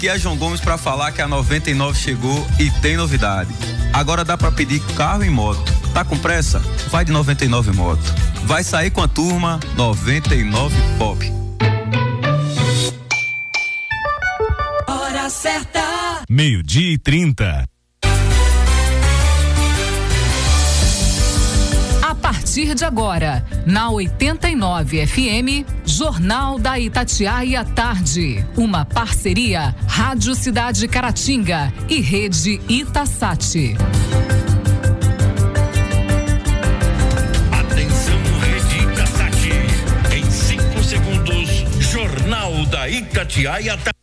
Aqui é João Gomes para falar que a 99 chegou e tem novidade. Agora dá para pedir carro e moto. Tá com pressa? Vai de 99 Moto. Vai sair com a turma 99 Pop. Hora certa. 12:30. A partir de agora, na 89 FM, Jornal da Itatiaia Tarde. Uma parceria Rádio Cidade Caratinga e Rede Itasat. Atenção, Rede Itasat. Em 5 segundos, Jornal da Itatiaia Tarde.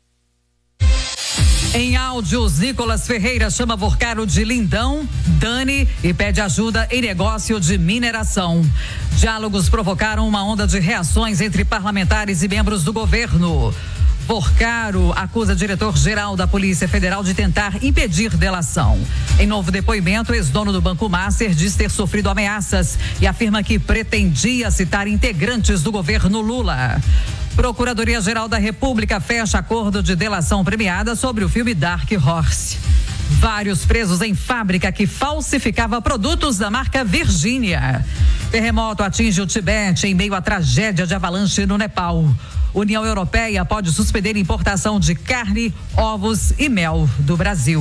Em áudios, Nicolas Ferreira chama Vorcaro de lindão, Dani e pede ajuda em negócio de mineração. Diálogos provocaram uma onda de reações entre parlamentares e membros do governo. Vorcaro acusa diretor-geral da Polícia Federal de tentar impedir delação. Em novo depoimento, o ex-dono do Banco Master diz ter sofrido ameaças e afirma que pretendia citar integrantes do governo Lula. Procuradoria-Geral da República fecha acordo de delação premiada sobre o filme Dark Horse. Vários presos em fábrica que falsificava produtos da marca Virgínia. Terremoto atinge o Tibete em meio à tragédia de avalanche no Nepal. União Europeia pode suspender importação de carne, ovos e mel do Brasil.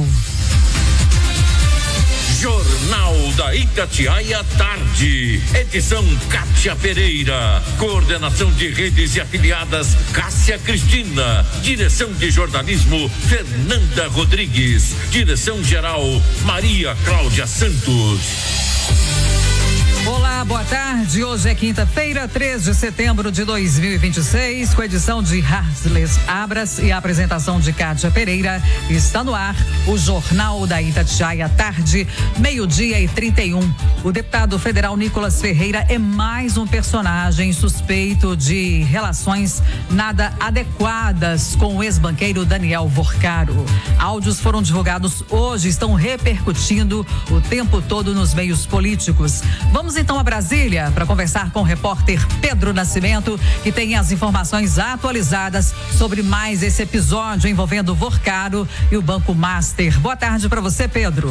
Jornal da Itatiaia Tarde. Edição Kátia Pereira. Coordenação de redes e afiliadas Cássia Cristina. Direção de jornalismo Fernanda Rodrigues. Direção geral Maria Cláudia Santos. Olá, boa tarde. Hoje é quinta-feira, 3 de setembro de 2026, com a edição de Harsles Abras e a apresentação de Kátia Pereira. Está no ar o Jornal da Itatiaia Tarde, 12:31. O deputado federal Nicolas Ferreira é mais um personagem suspeito de relações nada adequadas com o ex-banqueiro Daniel Vorcaro. Áudios foram divulgados hoje, estão repercutindo o tempo todo nos meios políticos. Vamos então a Brasília para conversar com o repórter Pedro Nascimento, que tem as informações atualizadas sobre mais esse episódio envolvendo o Vorcaro e o Banco Master. Boa tarde para você, Pedro.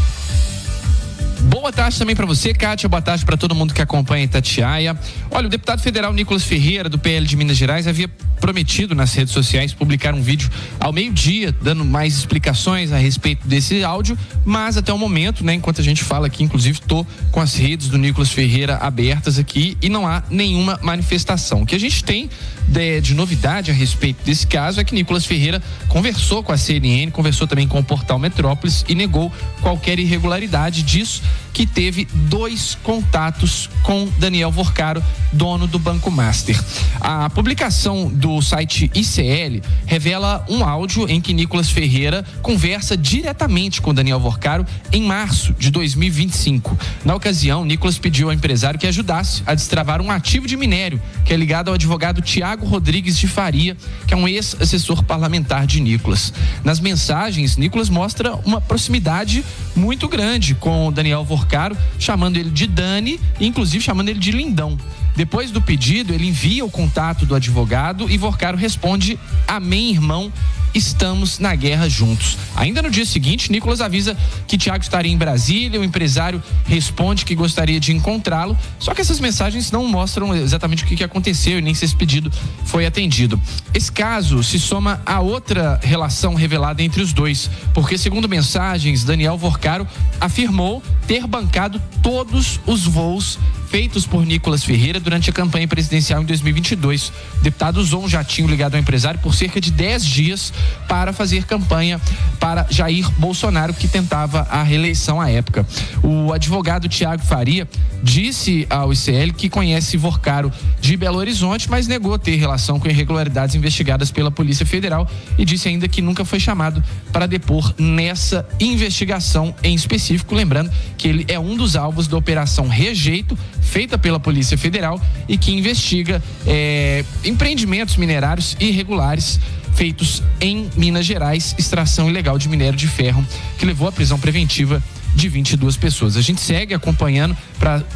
Boa tarde também para você, Kátia. Boa tarde para todo mundo que acompanha Itatiaia. Olha, o deputado federal Nicolas Ferreira, do PL de Minas Gerais, havia prometido nas redes sociais publicar um vídeo ao meio-dia, dando mais explicações a respeito desse áudio, mas até o momento, né, enquanto a gente fala aqui, inclusive estou com as redes do Nicolas Ferreira abertas aqui e não há nenhuma manifestação. O que a gente tem de novidade a respeito desse caso é que Nicolas Ferreira conversou com a CNN, conversou também com o portal Metrópolis e negou qualquer irregularidade disso, que teve 2 contatos com Daniel Vorcaro, dono do Banco Master. A publicação do site ICL revela um áudio em que Nicolas Ferreira conversa diretamente com Daniel Vorcaro em março de 2025. Na ocasião, Nicolas pediu ao empresário que ajudasse a destravar um ativo de minério que é ligado ao advogado Tiago Rodrigues de Faria, que é um ex-assessor parlamentar de Nicolas. Nas mensagens, Nicolas mostra uma proximidade muito grande com Daniel Vorcaro, chamando ele de Dani e inclusive chamando ele de lindão. Depois do pedido, ele envia o contato do advogado e Vorcaro responde: amém, irmão, estamos na guerra juntos. Ainda no dia seguinte, Nicolas avisa que Tiago estaria em Brasília, o empresário responde que gostaria de encontrá-lo, só que essas mensagens não mostram exatamente o que aconteceu e nem se esse pedido foi atendido. Esse caso se soma a outra relação revelada entre os dois, porque segundo mensagens, Daniel Vorcaro afirmou ter bancado todos os voos feitos por Nicolas Ferreira durante a campanha presidencial em 2022. O deputado usou um jatinho ligado ao empresário por cerca de 10 dias para fazer campanha para Jair Bolsonaro, que tentava a reeleição à época. O advogado Tiago Faria disse ao ICL que conhece Vorcaro de Belo Horizonte, mas negou ter relação com irregularidades investigadas pela Polícia Federal e disse ainda que nunca foi chamado para depor nessa investigação em específico, lembrando que ele é um dos alvos da Operação Rejeito, feita pela Polícia Federal e que investiga empreendimentos minerários irregulares feitos em Minas Gerais, extração ilegal de minério de ferro, que levou à prisão preventiva de 22 pessoas. A gente segue acompanhando para